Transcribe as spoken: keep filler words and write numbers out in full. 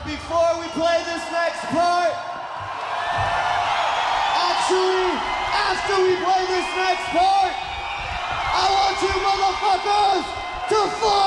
But before we play this next part, actually, after we play this next part, I want you motherfuckers to fuck